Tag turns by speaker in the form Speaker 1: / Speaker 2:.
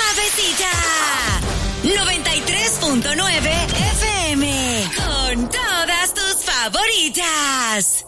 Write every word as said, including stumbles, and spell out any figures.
Speaker 1: suavecita. noventa y tres punto nueve F M. Con todas tus favoritas.